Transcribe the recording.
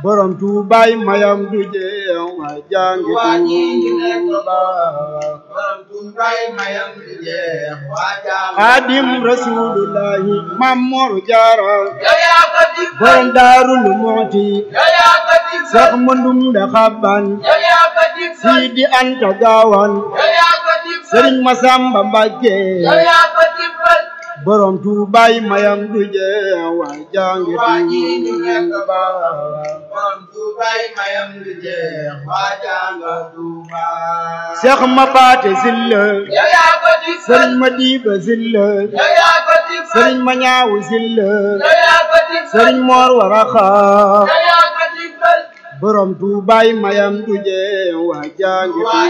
borom Tuubaay mayam du jeex waa jàngi Tuuba borom Tuubaay mayam du jeex waa jàngi Xaadim Rasulullahi Maam Mor Jaara yow yaa ko dig borom Daarul Muxti yow yaa ko dig Seex Mandum da Xaban yow yaa ko dig Sidi Anta Gaawan yow yaa ko dig Sëriñ Masamba Mbàkke yow yaa ko dig borom Tuubaay mayam du jeex waa jàngi Tuuba borom Tuubaay mayam du jeex waa jàngi Tuuba Seex ma Paate Silla yow yaa ko dig Sëriñ ma Diiba Silla yow yaa ko dig Sëriñ ma Ñaawu Silla yow yaa ko dig Sëriñ Moor Waraxa yow yaa ko dig borom Tuubaay mayam du jeex waa jàngi